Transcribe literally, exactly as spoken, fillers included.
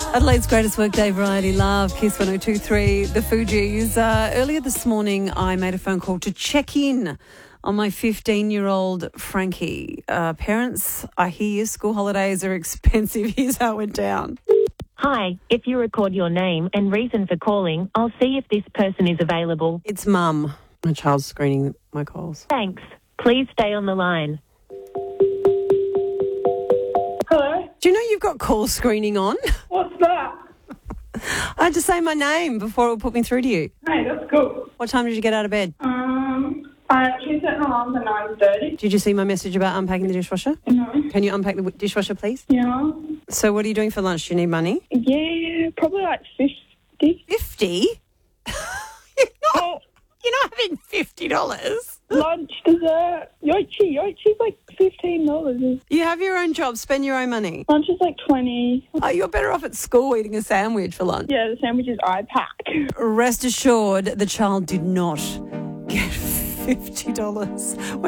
Adelaide's greatest workday variety love, Kiss one oh two three, the Fugees. Uh, earlier this morning, I made a phone call to check in on my fifteen-year-old Frankie. Uh, parents, I hear school holidays are expensive. Here's how it went down. Hi, if you record your name and reason for calling, I'll see if this person is available. It's Mum. My child's screening my calls. Thanks. Please stay on the line. Hello? Do you know you've got call screening on? What's that? I had to say my name before it would put me through to you. Hey, that's cool. What time did you get out of bed? Um, I actually set an alarm for nine thirty. Did you see my message about unpacking the dishwasher? No. Can you unpack the dishwasher, please? Yeah. So what are you doing for lunch? Do you need money? Yeah, probably like fifty. fifty? You're not, Oh, you're not having fifty dollars. lunch, dessert, yoichi. Yoichi's like fifteen dollars. You have your own job. Spend your own money. Lunch is like twenty. Oh, you're better off at school eating a sandwich for lunch. Yeah, the sandwiches I pack. Rest assured, the child did not get fifty dollars.